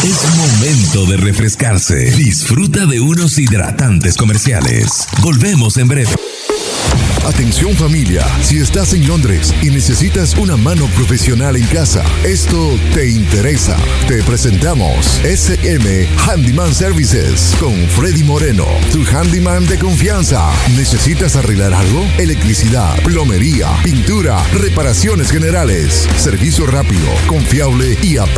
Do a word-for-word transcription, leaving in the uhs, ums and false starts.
Es momento de refrescarse. Disfruta de unos hidratantes comerciales. Volvemos en breve. Atención familia, si estás en Londres y necesitas una mano profesional en casa, esto te interesa. Te presentamos S M Handyman Services con Freddy Moreno, tu handyman de confianza. ¿Necesitas arreglar algo? Electricidad, plomería, pintura, reparaciones generales. Servicio rápido, confiable y a